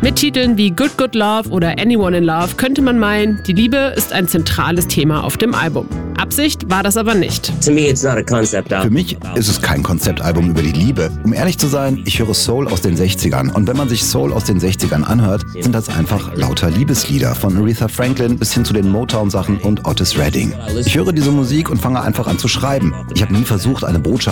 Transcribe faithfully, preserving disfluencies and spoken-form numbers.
Mit Titeln wie Good Good Love oder Anyone in Love könnte man meinen, die Liebe ist ein zentrales Thema auf dem Album. Absicht war das aber nicht. Für mich ist es kein Konzeptalbum über die Liebe. Um ehrlich zu sein, ich höre Soul aus den sechzigern. Und wenn man sich Soul aus den sechzigern anhört, sind das einfach lauter Liebeslieder. Von Aretha Franklin bis hin zu den Motown-Sachen und Otis Redding. Ich höre diese Musik und fange einfach an zu schreiben. Ich habe nie versucht, eine Botschaft